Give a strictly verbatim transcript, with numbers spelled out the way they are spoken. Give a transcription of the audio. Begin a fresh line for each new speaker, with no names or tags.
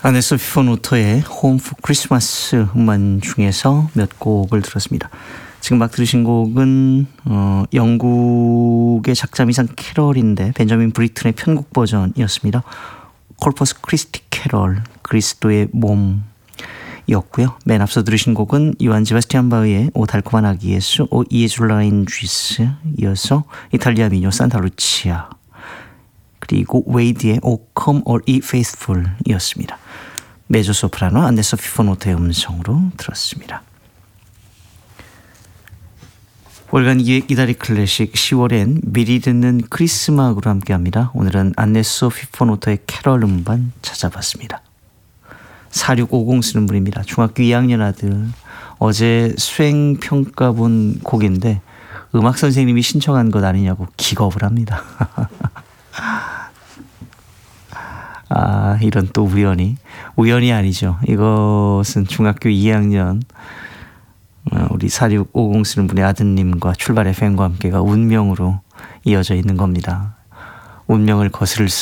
아네스 피포노토의 홈 포 크리스마스 음반 중에서 몇 곡을 들었습니다. 지금 막 들으신 곡은 어, 영국의 작자 미상 캐럴인데 벤저민 브리튼의 편곡 버전이었습니다. 콜퍼스 크리스티 캐럴, 그리스도의 몸이었고요. 맨 앞서 들으신 곡은 요한 제바스티안 바흐의 오 달콤한 아기 예수, 오 이에줄라인 쥐스 이어서 이탈리아 민요 산타 루치아, 그리고 웨이드의 O Come All Ye Faithful 이었습니다. 메조소프라노 안데서 피포노토의 음성으로 들었습니다. 월간 이다리 클래식 시월엔 미리 듣는 크리스마악으로 함께합니다. 오늘은 안네소 피포노토의 캐럴 음반 찾아봤습니다. 사육오공 쓰는 분입니다. 중학교 이 학년 아들. 어제 수행평가 본 곡인데 음악 선생님이 신청한 것 아니냐고 기겁을 합니다. 아, 이런 또 우연이. 우연이 아니죠. 이것은 중학교 이 학년 우리 사육오공 쓰는 분의 아드님과 출발 에프엠과 함께가 운명으로 이어져 있는 겁니다. 운명을 거스를 수